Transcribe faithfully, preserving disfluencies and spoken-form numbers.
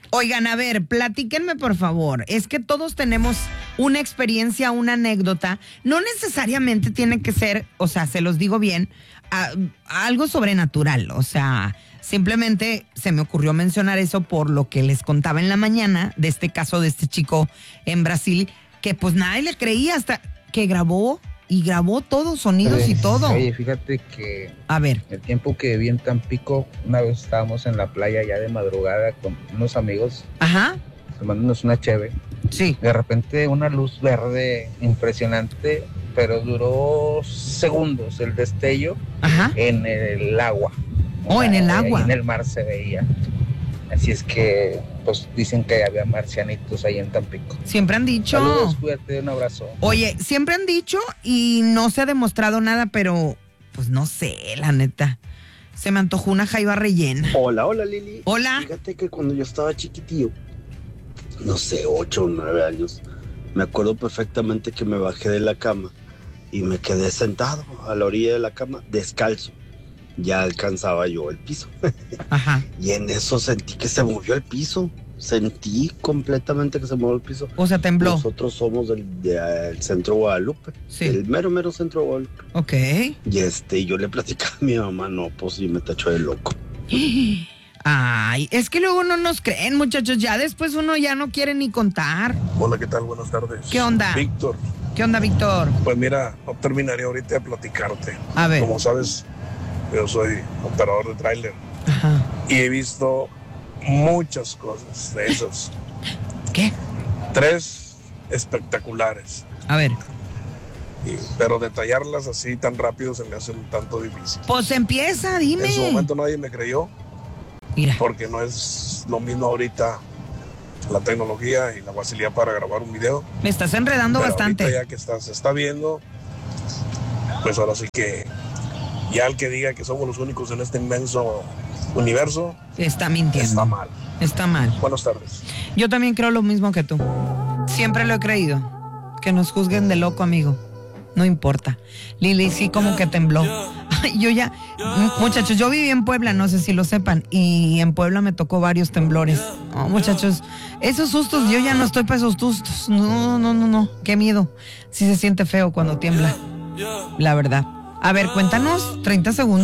Oigan, a ver, platíquenme por favor. Es que todos tenemos una experiencia, una anécdota. No necesariamente tiene que ser, o sea, se los digo bien, a, a algo sobrenatural. O sea, simplemente se me ocurrió mencionar eso por lo que les contaba en la mañana de este caso de este chico en Brasil, que pues nadie le creía hasta que grabó y grabó todo, sonidos Oye, y todo. Oye, fíjate que A ver, el tiempo que viví en Tampico, una vez estábamos en la playa ya de madrugada con unos amigos, ajá, tomándonos una cheve. sí, De repente una luz verde impresionante, pero duró segundos el destello ajá. en el agua. Oh, en el agua. Ahí en el mar se veía. Así es que, pues dicen que había marcianitos ahí en Tampico. Siempre han dicho. Saludos, cuídate, un abrazo. Oye, siempre han dicho y no se ha demostrado nada, pero pues no sé, la neta. Se me antojó una jaiba rellena. Hola, hola Lili. Hola. Fíjate que cuando yo estaba chiquitillo, no sé, ocho o nueve años, me acuerdo perfectamente que me bajé de la cama y me quedé sentado a la orilla de la cama, descalzo. Ya alcanzaba yo el piso. Ajá. Y en eso sentí que se movió el piso. Sentí completamente que se movió el piso. O sea, tembló. Nosotros somos del, del centro Guadalupe. Sí. El mero, mero centro Guadalupe. Ok. Y este, yo le platicaba a mi mamá, no, pues sí me tachó de loco. Ay, es que luego no nos creen, muchachos. Ya después uno ya no quiere ni contar. Hola, ¿qué tal? Buenas tardes. ¿Qué onda? Víctor. ¿Qué onda, Víctor? Pues mira, no terminaré ahorita de platicarte. A ver. Como sabes, yo soy operador de tráiler. Ajá. Y he visto muchas cosas de esas. ¿Qué? Tres espectaculares. A ver. Y- pero detallarlas así tan rápido se me hace un tanto difícil. Pues empieza, dime. En su momento nadie me creyó, Mira. porque no es lo mismo ahorita la tecnología y la facilidad para grabar un video. Me estás enredando Pero bastante. ahorita ya que está, se está viendo, pues ahora sí que ya el que diga que somos los únicos en este inmenso universo, Está mintiendo. está mal. Está mal. Buenas tardes. Yo también creo lo mismo que tú. Siempre lo he creído. Que nos juzguen de loco, amigo. No importa. Lili sí como que tembló. Yo ya, muchachos, yo viví en Puebla, no sé si lo sepan, y en Puebla me tocó varios temblores. Oh, muchachos, esos sustos, yo ya no estoy para esos sustos. No, no, no, no. Qué miedo. Sí se siente feo cuando tiembla. La verdad. A ver, cuéntanos, treinta segundos.